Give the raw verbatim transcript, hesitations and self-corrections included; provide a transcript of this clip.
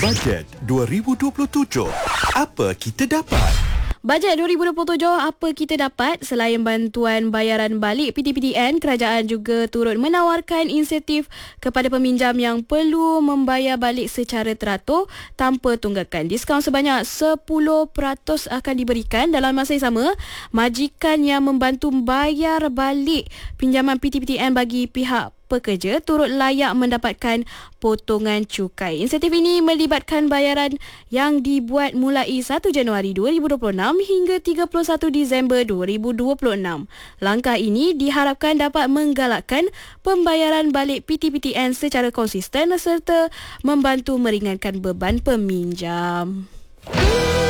Bajet dua ribu dua puluh tujuh. Apa kita dapat? Bajet dua ribu dua puluh tujuh, apa kita dapat? Selain bantuan bayaran balik P T P T N, kerajaan juga turut menawarkan insentif kepada peminjam yang perlu membayar balik secara teratur tanpa tunggakan. Diskaun sebanyak sepuluh peratus akan diberikan. Dalam masa yang sama, majikan yang membantu bayar balik pinjaman P T P T N bagi pihak pekerja turut layak mendapatkan potongan cukai. Insentif ini melibatkan bayaran yang dibuat mulai satu Januari dua ribu dua puluh enam hingga tiga puluh satu Disember dua ribu dua puluh enam. Langkah ini diharapkan dapat menggalakkan pembayaran balik P T P T N secara konsisten serta membantu meringankan beban peminjam.